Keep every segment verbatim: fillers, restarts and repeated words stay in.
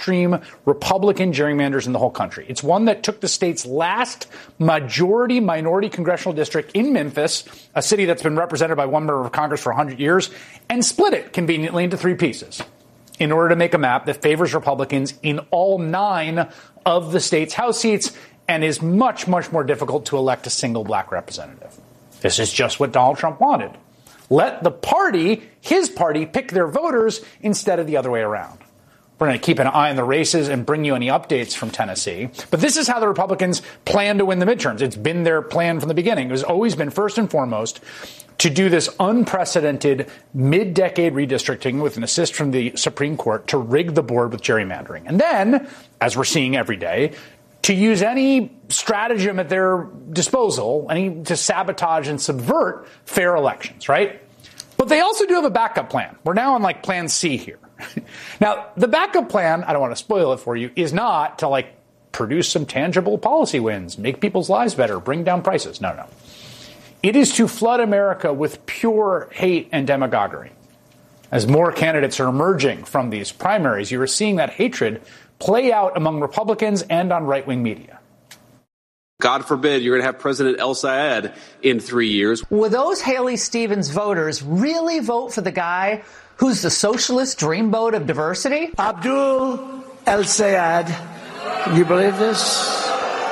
extreme Republican gerrymanders in the whole country. It's one that took the state's last majority minority congressional district in Memphis, a city that's been represented by one member of Congress for one hundred years, and split it conveniently into three pieces in order to make a map that favors Republicans in all nine of the state's House seats and is much, much more difficult to elect a single black representative. This is just what Donald Trump wanted. Let the party, his party, pick their voters instead of the other way around. We're going to keep an eye on the races and bring you any updates from Tennessee. But this is how the Republicans plan to win the midterms. It's been their plan from the beginning. It has always been, first and foremost, to do this unprecedented mid-decade redistricting with an assist from the Supreme Court to rig the board with gerrymandering. And then, as we're seeing every day, to use any stratagem at their disposal, any to sabotage and subvert fair elections, right? But they also do have a backup plan. We're now on like plan C here. Now, the backup plan, I don't want to spoil it for you, is not to like produce some tangible policy wins, make people's lives better, bring down prices. No, no. It is to flood America with pure hate and demagoguery. As more candidates are emerging from these primaries, you are seeing that hatred play out among Republicans and on right-wing media. God forbid you're going to have President El-Sayed in three years. Will those Haley Stevens voters really vote for the guy who's the socialist dreamboat of diversity? Abdul El-Sayed. Can you believe this?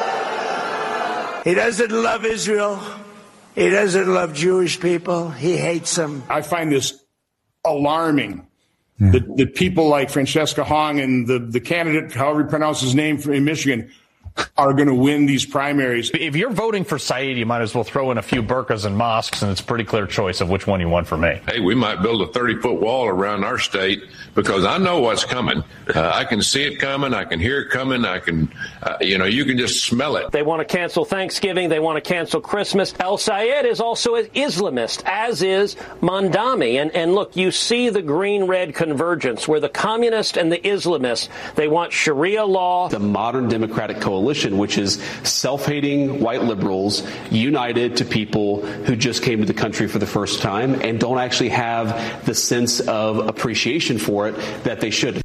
He doesn't love Israel. He doesn't love Jewish people. He hates them. I find this alarming. Yeah. That, that people like Francesca Hong and the, the candidate, however you pronounce his name, in Michigan, are going to win these primaries. If you're voting for Saeed, you might as well throw in a few burqas and mosques, and it's a pretty clear choice of which one you want for me. Hey, we might build a thirty-foot wall around our state because I know what's coming. Uh, I can see it coming. I can hear it coming. I can, uh, you know, you can just smell it. They want to cancel Thanksgiving. They want to cancel Christmas. El-Sayed is also an Islamist, as is Mondami. And, and look, you see the green-red convergence where the communist and the Islamist, they want Sharia law. The modern Democratic coalition, which is self-hating white liberals united to people who just came to the country for the first time and don't actually have the sense of appreciation for it that they should.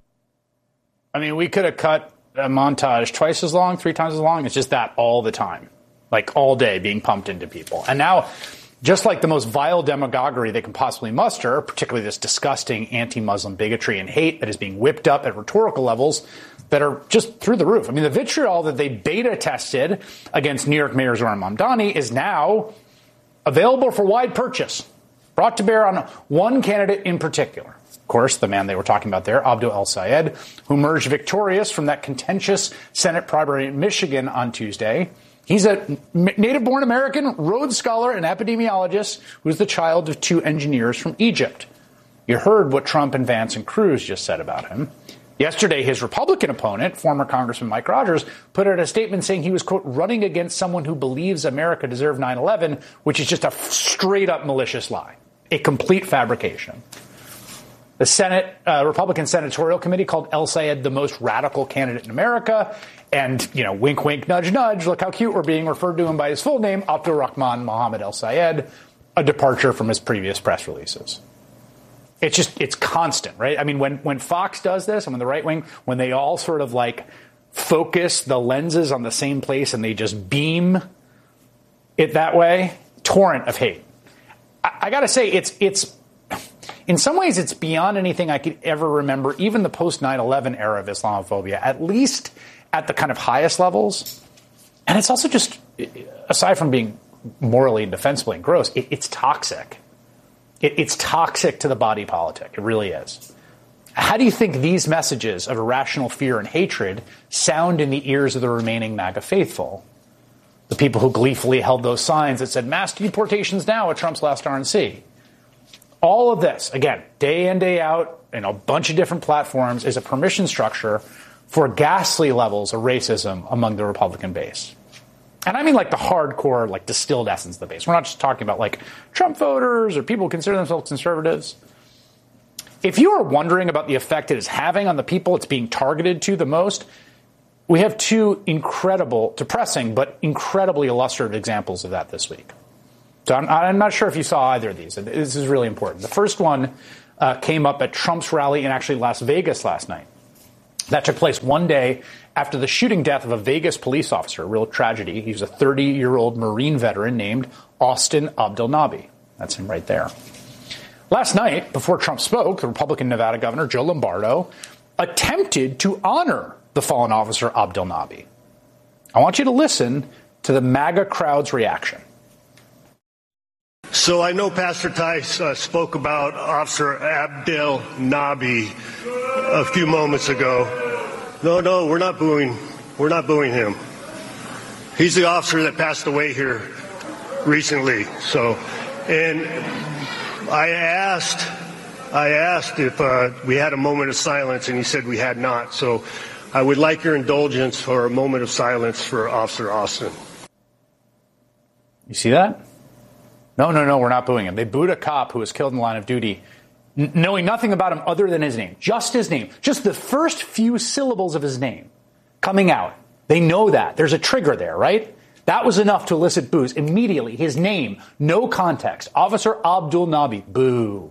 I mean, we could have cut a montage twice as long, three times as long. It's just that all the time, like all day being pumped into people. And now, just like the most vile demagoguery they can possibly muster, particularly this disgusting anti-Muslim bigotry and hate that is being whipped up at rhetorical levels that are just through the roof. I mean, the vitriol that they beta tested against New York Mayor Zohran Mamdani is now available for wide purchase, brought to bear on one candidate in particular. Of course, the man they were talking about there, Abdul El-Sayed, who emerged victorious from that contentious Senate primary in Michigan on Tuesday. He's a native-born American, Rhodes Scholar, and epidemiologist who's the child of two engineers from Egypt. You heard what Trump and Vance and Cruz just said about him. Yesterday, his Republican opponent, former Congressman Mike Rogers, put out a statement saying he was, quote, running against someone who believes America deserved nine eleven, which is just a straight-up malicious lie, a complete fabrication. The Senate, uh, Republican Senatorial Committee called El-Sayed the most radical candidate in America. And, you know, wink, wink, nudge, nudge, look how cute we're being referred to him by his full name, Abdul Rahman Mohammed El-Sayed, a departure from his previous press releases. It's just, it's constant, right? I mean, when, when Fox does this, and when the right wing, when they all sort of like focus the lenses on the same place and they just beam it that way, torrent of hate. I, I gotta say, it's, it's, in some ways, it's beyond anything I could ever remember, even the post nine eleven era of Islamophobia, at least at the kind of highest levels. And it's also just, aside from being morally and defensively and gross, it, it's toxic. It, it's toxic to the body politic. It really is. How do you think these messages of irrational fear and hatred sound in the ears of the remaining MAGA faithful? The people who gleefully held those signs that said mass deportations now at Trump's last R N C. All of this, again, day in, day out, in a bunch of different platforms, is a permission structure for ghastly levels of racism among the Republican base. And I mean like the hardcore, like distilled essence of the base. We're not just talking about like Trump voters or people who consider themselves conservatives. If you are wondering about the effect it is having on the people it's being targeted to the most, we have two incredible, depressing, but incredibly illustrative examples of that this week. So I'm, I'm not sure if you saw either of these. This is really important. The first one uh, came up at Trump's rally in actually Las Vegas last night. That took place one day after the shooting death of a Vegas police officer, a real tragedy. He was a thirty-year-old Marine veteran named Austin Abdelnaby. That's him right there. Last night, before Trump spoke, the Republican Nevada governor, Joe Lombardo, attempted to honor the fallen officer Abdelnaby. I want you to listen to the MAGA crowd's reaction. So I know Pastor Tice uh, spoke about Officer Abdelnaby a few moments ago. No, no, we're not booing. We're not booing him. He's the officer that passed away here recently. So, and I asked, I asked if uh, we had a moment of silence, and he said we had not. So I would like your indulgence for a moment of silence for Officer Austin. You see that? No, no, no, we're not booing him. They booed a cop who was killed in the line of duty, n- knowing nothing about him other than his name. Just his name. Just the first few syllables of his name coming out. They know that. There's a trigger there, right? That was enough to elicit boos. Immediately, his name, no context. Officer Abdelnaby, boo.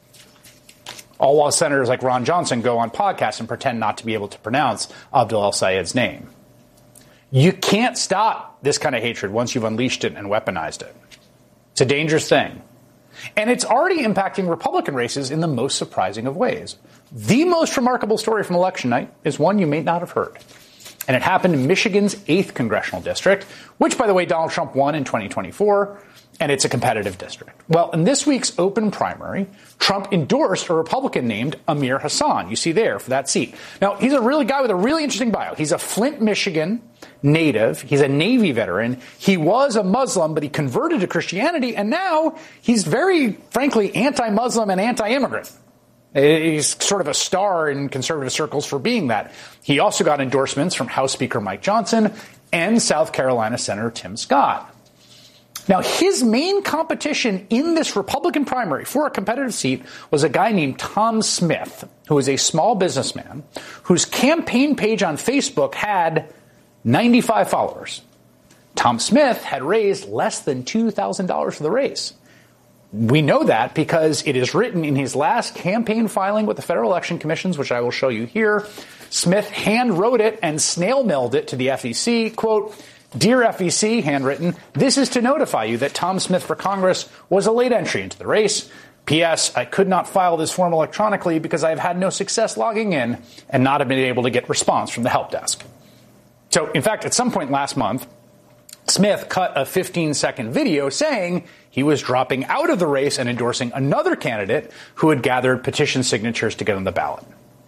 All while senators like Ron Johnson go on podcasts and pretend not to be able to pronounce Abdel El-Sayed's name. You can't stop this kind of hatred once you've unleashed it and weaponized it. It's a dangerous thing. And it's already impacting Republican races in the most surprising of ways. The most remarkable story from election night is one you may not have heard. And it happened in Michigan's eighth congressional district, which, by the way, Donald Trump won in twenty twenty-four, and it's a competitive district. Well, in this week's open primary, Trump endorsed a Republican named Amir Hassan. You see there for that seat. Now, he's a really guy with a really interesting bio. He's a Flint, Michigan native. He's a Navy veteran. He was a Muslim, but he converted to Christianity, and now he's very, frankly, anti-Muslim and anti-immigrant. He's sort of a star in conservative circles for being that. He also got endorsements from House Speaker Mike Johnson and South Carolina Senator Tim Scott. Now, his main competition in this Republican primary for a competitive seat was a guy named Tom Smith, who is a small businessman whose campaign page on Facebook had ninety-five followers. Tom Smith had raised less than two thousand dollars for the race. We know that because it is written in his last campaign filing with the Federal Election Commissions, which I will show you here. Smith hand wrote it and snail mailed it to the F E C. Quote, "Dear F E C," handwritten, "this is to notify you that Tom Smith for Congress was a late entry into the race. P S. I could not file this form electronically because I have had no success logging in and not have been able to get response from the help desk." So, in fact, at some point last month, Smith cut a fifteen-second video saying he was dropping out of the race and endorsing another candidate who had gathered petition signatures to get on the ballot.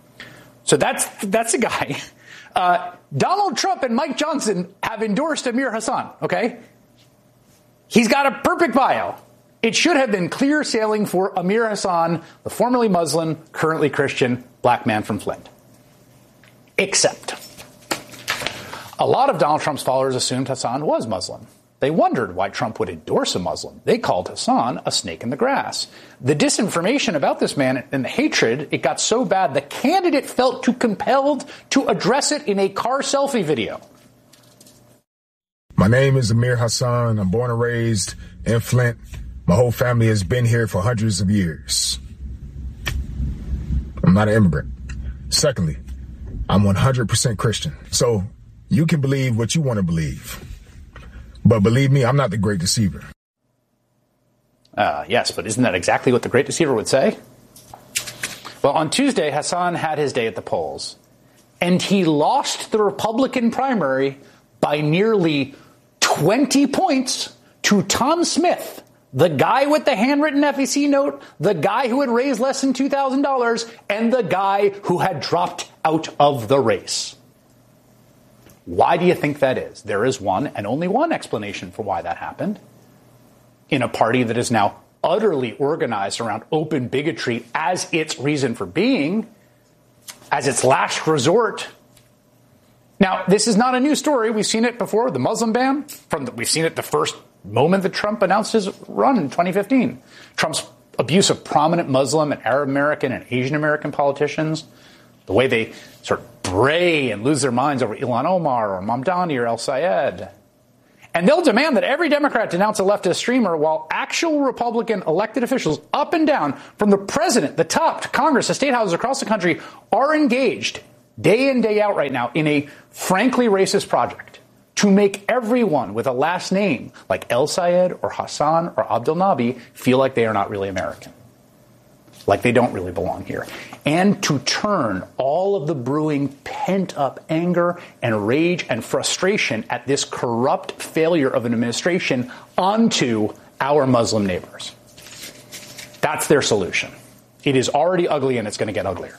So that's that's a guy. Uh, Donald Trump and Mike Johnson have endorsed Amir Hassan, okay? He's got a perfect bio. It should have been clear sailing for Amir Hassan, the formerly Muslim, currently Christian, black man from Flint. Except a lot of Donald Trump's followers assumed Hassan was Muslim. They wondered why Trump would endorse a Muslim. They called Hassan a snake in the grass. The disinformation about this man and the hatred, it got so bad the candidate felt too compelled to address it in a car selfie video. My name is Amir Hassan. I'm born and raised in Flint. My whole family has been here for hundreds of years. I'm not an immigrant. Secondly, I'm one hundred percent Christian. So you can believe what you want to believe. But believe me, I'm not the great deceiver. Uh, yes, but isn't that exactly what the great deceiver would say? Well, on Tuesday, Hassan had his day at the polls, and he lost the Republican primary by nearly twenty points to Tom Smith, the guy with the handwritten F E C note, the guy who had raised less than two thousand dollars, and the guy who had dropped out of the race. Why do you think that is? There is one and only one explanation for why that happened. In a party that is now utterly organized around open bigotry as its reason for being, as its last resort. Now, this is not a new story. We've seen it before, the Muslim ban. From the, we've seen it the first moment that Trump announced his run in twenty fifteen. Trump's abuse of prominent Muslim and Arab American and Asian American politicians. The way they sort of bray and lose their minds over Ilhan Omar or Mamdani or El-Sayed. And they'll demand that every Democrat denounce a leftist streamer while actual Republican elected officials up and down, from the president, the top, to Congress, to state houses across the country, are engaged day in, day out right now in a frankly racist project to make everyone with a last name like El Sayed or Hassan or Abdel Nabi feel like they are not really American, like they don't really belong here, and to turn all of the brewing pent-up anger and rage and frustration at this corrupt failure of an administration onto our Muslim neighbors. That's their solution. It is already ugly, and it's going to get uglier.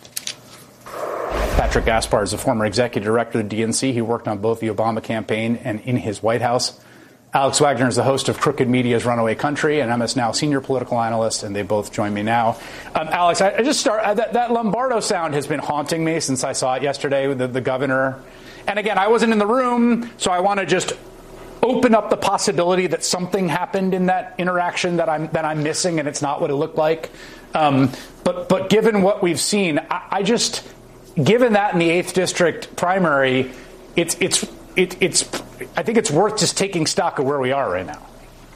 Patrick Gaspar is the former executive director of the D N C. He worked on both the Obama campaign and in his White House. Alex Wagner is the host of Crooked Media's Runaway Country, and M S Now senior political analyst, and they both join me now. Um, Alex, I, I just start uh, that, that Lombardo sound has been haunting me since I saw it yesterday with the, the governor. And again, I wasn't in the room, so I want to just open up the possibility that something happened in that interaction that I'm that I'm missing, and it's not what it looked like. Um, but but given what we've seen, I, I just given that in the eighth district primary, it's it's it, it's I think it's worth just taking stock of where we are right now.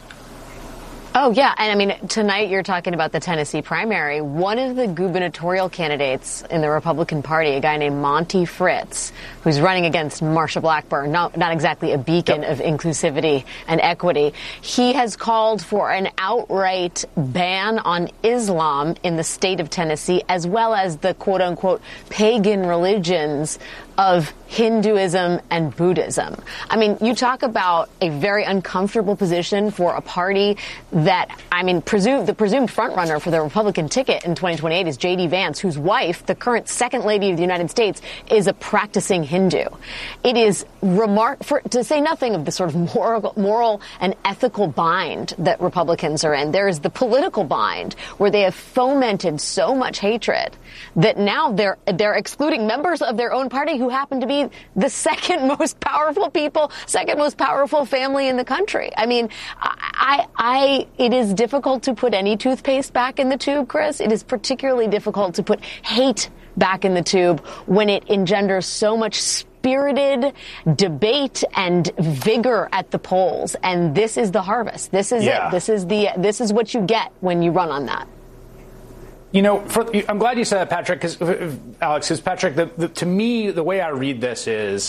Oh, yeah. And I mean, tonight you're talking about the Tennessee primary. One of the gubernatorial candidates in the Republican Party, a guy named Monty Fritz, who's running against Marsha Blackburn, not, not exactly a beacon yep. of inclusivity and equity. He has called for an outright ban on Islam in the state of Tennessee, as well as the quote unquote pagan religions of Hinduism and Buddhism. I mean, you talk about a very uncomfortable position for a party that, I mean, presume, the presumed frontrunner for the Republican ticket in twenty twenty-eight is J D Vance, whose wife, the current second lady of the United States, is a practicing Hindu. It is remark for to say nothing of the sort of moral, moral and ethical bind that Republicans are in. There is the political bind where they have fomented so much hatred that now they're they're excluding members of their own party who happen to be the second most powerful people, second most powerful family in the country. I mean, I, I, it is difficult to put any toothpaste back in the tube, Chris. It is particularly difficult to put hate back in the tube when it engenders so much spirited debate and vigor at the polls. And this is the harvest. This is yeah. it. This is the, this is what you get when you run on that. You know, for, I'm glad you said that, Patrick, because, Alex, because, Patrick, the, the, to me, the way I read this is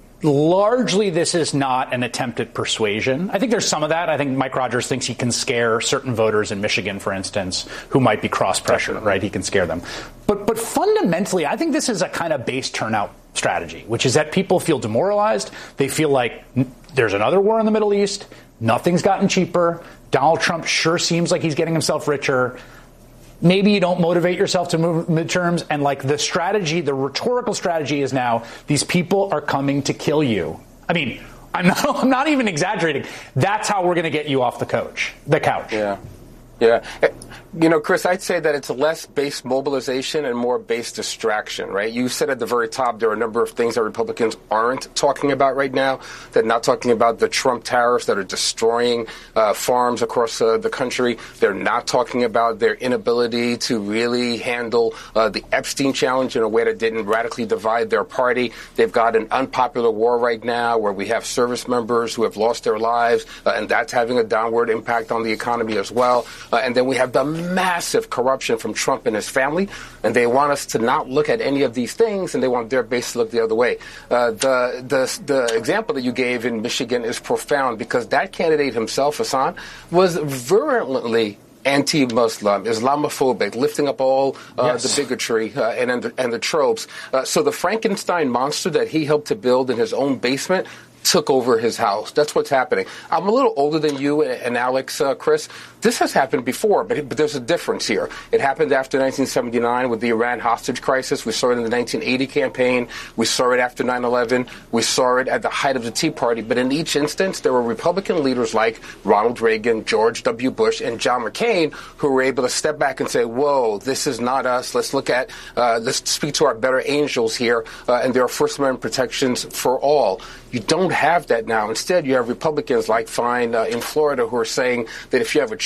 largely this is not an attempt at persuasion. I think there's some of that. I think Mike Rogers thinks he can scare certain voters in Michigan, for instance, who might be cross-pressured, right? He can scare them. But, but fundamentally, I think this is a kind of base turnout strategy, which is that people feel demoralized. They feel like there's another war in the Middle East. Nothing's gotten cheaper. Donald Trump sure seems like he's getting himself richer. Maybe you don't motivate yourself to move midterms, and like the strategy, the rhetorical strategy is now these people are coming to kill you. I mean, I'm not, I'm not even exaggerating. That's how we're going to get you off the coach, the couch. Yeah, yeah. You know, Chris, I'd say that it's less base mobilization and more base distraction, right? You said at the very top there are a number of things that Republicans aren't talking about right now. They're not talking about the Trump tariffs that are destroying uh, farms across uh, the country. They're not talking about their inability to really handle uh, the Epstein challenge in a way that didn't radically divide their party. They've got an unpopular war right now where we have service members who have lost their lives, uh, and that's having a downward impact on the economy as well. Uh, and then we have the massive corruption from Trump and his family, and they want us to not look at any of these things, and they want their base to look the other way. Uh, the, the the example that you gave in Michigan is profound because that candidate himself, Hassan, was virulently anti-Muslim, Islamophobic, lifting up all uh, yes. the bigotry uh, and, and, the, and the tropes. Uh, so the Frankenstein monster that he helped to build in his own basement took over his house. That's what's happening. I'm a little older than you and, and Alex, uh, Chris. This has happened before, but, but there's a difference here. It happened after nineteen seventy-nine with the Iran hostage crisis. We saw it in the nineteen eighty campaign. We saw it after nine eleven. We saw it at the height of the Tea Party. But in each instance, there were Republican leaders like Ronald Reagan, George W. Bush, and John McCain who were able to step back and say, whoa, this is not us. Let's look at, uh, let's speak to our better angels here. Uh, and there are First Amendment protections for all. You don't have that now. Instead, you have Republicans like Fine uh, in Florida who are saying that if you have a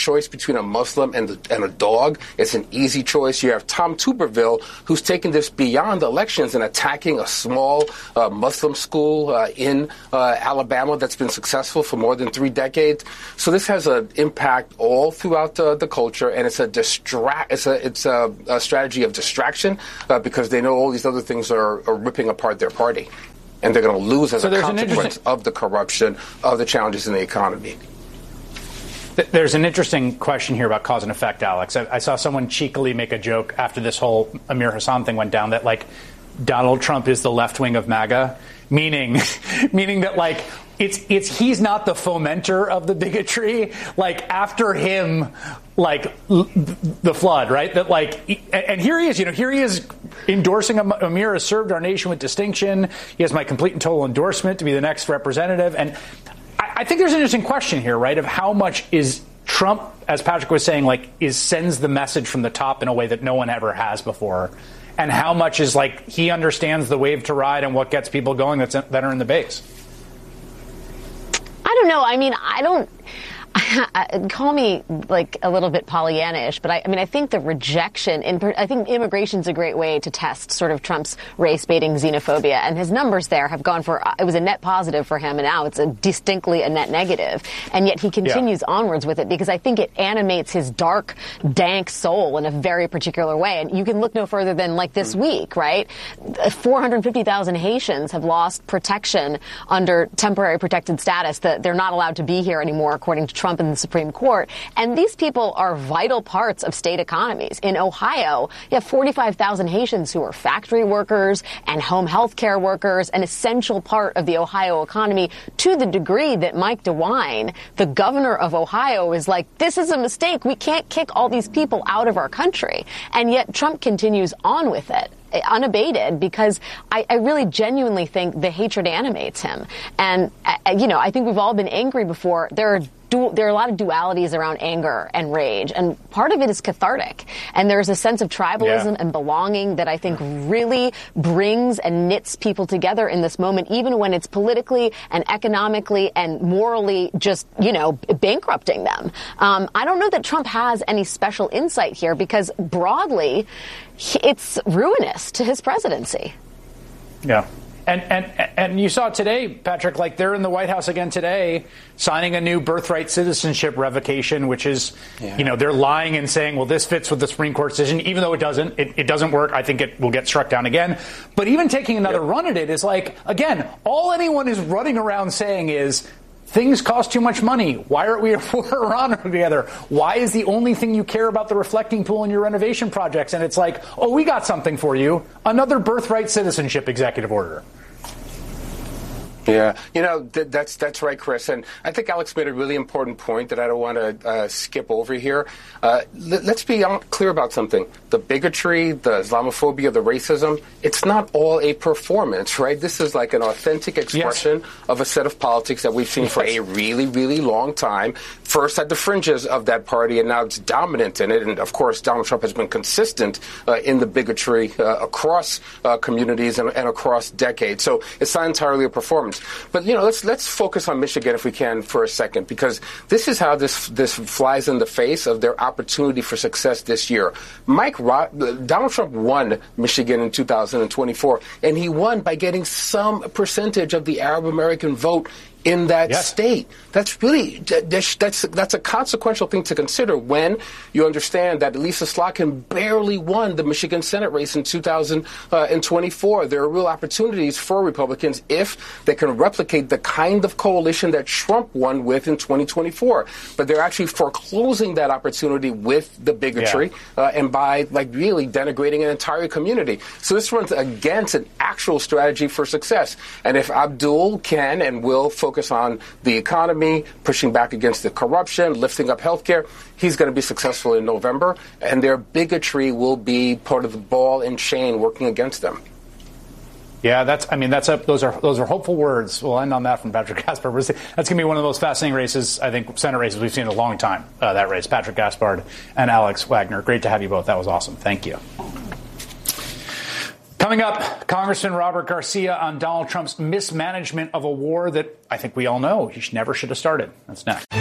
choice between a Muslim and, the, and a dog. It's an easy choice. You have Tom Tuberville, who's taken this beyond elections and attacking a small uh, Muslim school uh, in uh, Alabama that's been successful for more than three decades. So this has an impact all throughout uh, the culture, and it's a distract. It's a it's a, a strategy of distraction uh, because they know all these other things are, are ripping apart their party, and they're going to lose as so a consequence of the corruption, of the challenges in the economy. There's an interesting question here about cause and effect, Alex. I, I saw someone cheekily make a joke after this whole Amir Hassan thing went down that, like, Donald Trump is the left wing of MAGA, meaning meaning that, like, it's it's he's not the fomenter of the bigotry. Like, after him, like, l- the flood, right? That, like, and here he is, you know, here he is endorsing Amir, has served our nation with distinction. He has my complete and total endorsement to be the next representative. And I think there's an interesting question here, right, of how much is Trump, as Patrick was saying, like, is sends the message from the top in a way that no one ever has before, and how much is, like, he understands the wave to ride and what gets people going that's that are in the base. I don't know. I mean, I don't. Call me like a little bit Pollyanna-ish, but I, I mean, I think the rejection, in, I think immigration's a great way to test sort of Trump's race-baiting xenophobia, and his numbers there have gone for, it was a net positive for him, and now it's a distinctly a net negative, and yet he continues yeah. onwards with it because I think it animates his dark, dank soul in a very particular way, and you can look no further than like this week, right? four hundred fifty thousand Haitians have lost protection under temporary protected status, that they're not allowed to be here anymore, according to Trump in the Supreme Court. And these people are vital parts of state economies. In Ohio, you have forty-five thousand Haitians who are factory workers and home health care workers, an essential part of the Ohio economy, to the degree that Mike DeWine, the governor of Ohio, is like, this is a mistake. We can't kick all these people out of our country. And yet Trump continues on with it, unabated, because I, I really genuinely think the hatred animates him. And, uh, you know, I think we've all been angry before. There are du- there are a lot of dualities around anger and rage, and part of it is cathartic. And there's a sense of tribalism yeah. and belonging that I think really brings and knits people together in this moment, even when it's politically and economically and morally just, you know, bankrupting them. Um, I don't know that Trump has any special insight here, because broadly, it's ruinous to his presidency. Yeah. And and and you saw today, Patrick, like they're in the White House again today, signing a new birthright citizenship revocation, which is, yeah. you know, they're lying and saying, well, this fits with the Supreme Court decision, even though it doesn't. It, it doesn't work. I think it will get struck down again. But even taking another yep. run at it is like, again, all anyone is running around saying is, things cost too much money. Why aren't we around together? Why is the only thing you care about the reflecting pool in your renovation projects? And it's like, oh, we got something for you. Another birthright citizenship executive order. Yeah, you know, th- that's that's right, Chris. And I think Alex made a really important point that I don't want to uh, skip over here. Uh, l- let's be clear about something. The bigotry, the Islamophobia, the racism, it's not all a performance, right? This is like an authentic expression yes. of a set of politics that we've seen yes. for a really, really long time. First at the fringes of that party, and now it's dominant in it. And, of course, Donald Trump has been consistent uh, in the bigotry uh, across uh, communities and, and across decades. So it's not entirely a performance. But, you know, let's let's focus on Michigan, if we can, for a second, because this is how this this flies in the face of their opportunity for success this year. Mike Ro- Donald Trump won Michigan in two thousand twenty-four, and he won by getting some percentage of the Arab American vote in that yes. state. That's really, that's, that's that's a consequential thing to consider when you understand that Lisa Slotkin barely won the Michigan Senate race in two thousand twenty-four. There are real opportunities for Republicans if they can replicate the kind of coalition that Trump won with in twenty twenty-four. But they're actually foreclosing that opportunity with the bigotry yeah. uh, and by, like, really denigrating an entire community. So this runs against an actual strategy for success. And if Abdul can and will focus Focus on the economy, pushing back against the corruption, lifting up healthcare, he's going to be successful in November, and their bigotry will be part of the ball and chain working against them. Yeah, that's. I mean, that's a, those are those are hopeful words. We'll end on that from Patrick Gaspard. That's going to be one of the most fascinating races, I think, Senate races we've seen in a long time. Uh, that race, Patrick Gaspard and Alex Wagner. Great to have you both. That was awesome. Thank you. Coming up, Congressman Robert Garcia on Donald Trump's mismanagement of a war that I think we all know he never should have started. That's next.